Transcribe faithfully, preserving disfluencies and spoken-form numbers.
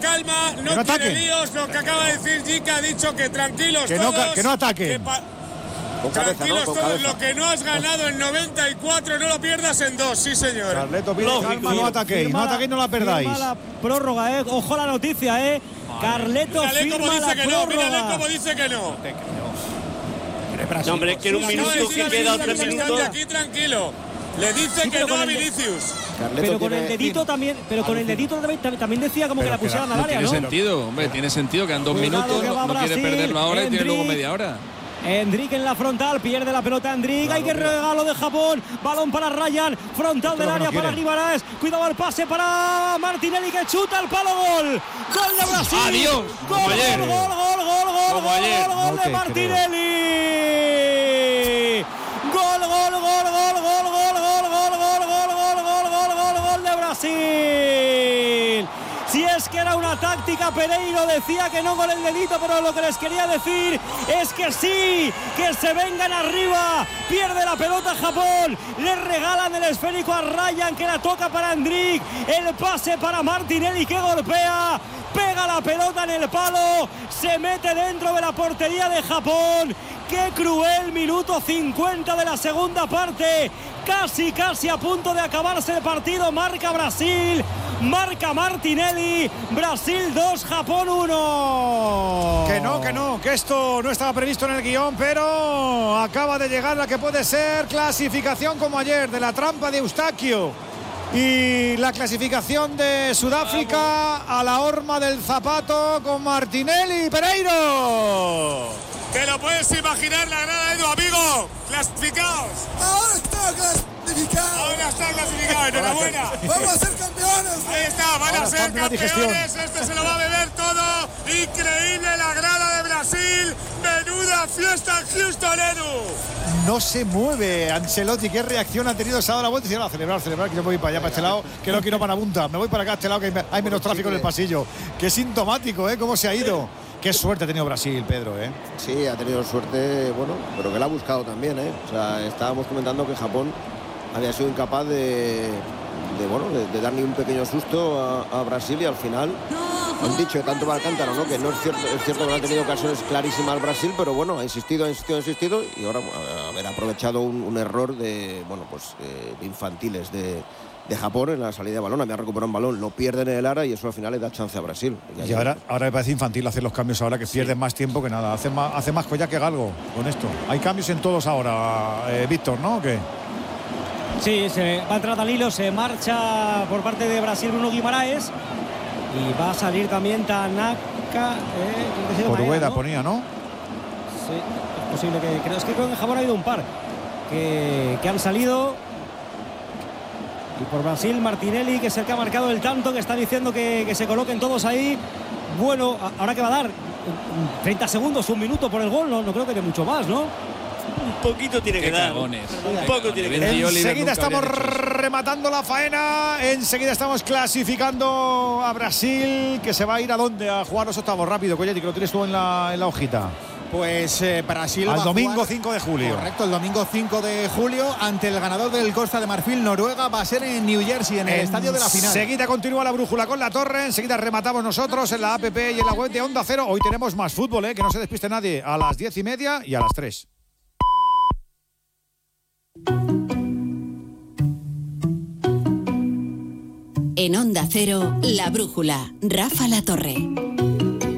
calma, no, no quiere líos. Lo que acaba de decir Jica ha dicho que tranquilos que todos. No, que no ataque. Que pa- Con cabeza, tranquilos ¿no? Con todos, cabeza. Lo que no has ganado en noventa y cuatro no lo pierdas en dos, sí señor. Carleto pide calma, no ataquéis, no ataquéis, no la perdáis. Firma la prórroga, eh. Ojo la noticia, eh. Carleto mírale firma como dice la que prórroga. no, mírale como dice que no. No, hombre, que en un minuto que queda tres minutos. Aquí tranquilo. Le dice sí, que no a Vinicius. Carleto pero con el dedito decir, también, pero con el dedito también, también decía como pero que la pusieran al área, ¿no? Tiene sentido, hombre, tiene sentido, quedan dos Cuidado minutos, no, no quiere perderlo ahora Endrick, y tiene luego media hora. Endrick en la frontal, pierde la pelota Endrick, claro, hay que regalo de Japón, balón para Ryan, frontal del área no para Rivaras, cuidado el pase para Martinelli que chuta el palo, gol, gol de Brasil, adiós, gol, gol, ayer. gol, gol, gol, gol, como gol, ayer. gol, gol no de Martinelli, gol, gol, gol, gol, gol, gol, gol, gol, gol, gol, gol, gol, gol, gol, gol de Brasil. Si es que era una táctica, Pereiro decía que no con el dedito, pero lo que les quería decir es que sí, que se vengan arriba. Pierde la pelota Japón, le regalan el esférico a Ryan que la toca para Endrick, el pase para Martinelli que golpea, pega la pelota en el palo, se mete dentro de la portería de Japón. ¡Qué cruel! Minuto cincuenta de la segunda parte. Casi, casi a punto de acabarse el partido. Marca Brasil, marca Martinelli. Brasil dos, Japón uno. Que no, que no, que esto no estaba previsto en el guión, pero acaba de llegar la que puede ser clasificación como ayer de la trampa de Eustaquio. Y la clasificación de Sudáfrica a la horma del zapato con Martinelli. Pereiro. Te lo puedes imaginar la grada de tu amigo. Clasificados. Ahora está clasificado. Ahora está clasificado. Enhorabuena. Vamos a ser campeones. Ahí está, van Ahora a ser campeones. Este se lo va a beber todo. Increíble la grada de Brasil. Menuda fiesta en Houston, Edu. No se mueve Ancelotti. ¿Qué reacción ha tenido? Se ha dado la vuelta y dice, no, a celebrar, celebrar, que yo me voy para allá, para este lado, que no quiero para punta. Me voy para acá, a este lado, que hay menos tráfico en el pasillo. Qué sintomático, ¿eh? Cómo se ha ido. Qué suerte ha tenido Brasil, Pedro, ¿eh? Sí, ha tenido suerte, bueno, pero que la ha buscado también, ¿eh? O sea, estábamos comentando que Japón había sido incapaz de, de bueno, de, de dar ni un pequeño susto a, a Brasil y al final han dicho tanto para el cántaro, ¿no? Que no es cierto, es cierto que no ha tenido ocasiones clarísimas Brasil, pero bueno, ha insistido, ha insistido, ha insistido y ahora haber aprovechado un, un error de, bueno, pues eh, de infantiles de de Japón en la salida de balón, había recuperado un balón, lo pierden en el área y eso al final le da chance a Brasil. Y, y ahora, ahora me parece infantil hacer los cambios ahora, que sí. Pierden más tiempo que nada, hace más, hace más collar que galgo con esto. Hay cambios en todos ahora, eh, Víctor, ¿no? ¿O qué? Sí, se va a entrar Danilo, se marcha por parte de Brasil Bruno Guimaraes y va a salir también Tanaka. Eh, Orueda ¿no? ponía, ¿no? Sí, es posible que creo, es que creo que en Japón ha habido un par que, que han salido. Y por Brasil, Martinelli, que es el que ha marcado el tanto, que está diciendo que, que se coloquen todos ahí. Bueno, ahora que va a dar treinta segundos, un minuto por el gol, no, no creo que dé mucho más, ¿no? Un poquito tiene que dar. Cagones. Un poco tiene que dar. Enseguida estamos rematando la faena. Enseguida estamos clasificando a Brasil, que se va a ir a dónde, a jugar los octavos. Rápido, Coyetti, que lo tienes tú en la, en la hojita. Pues eh, Brasil al va domingo a jugar, cinco de julio. Correcto, el domingo cinco de julio ante el ganador del Costa de Marfil, Noruega. Va a ser en New Jersey, en el en estadio de la final. Enseguida continúa la brújula con la torre. Enseguida rematamos nosotros en la app y en la web de Onda Cero. Hoy tenemos más fútbol, ¿eh? Que no se despiste nadie. A las diez y media y a las tres. En Onda Cero, la brújula. Rafa La Torre.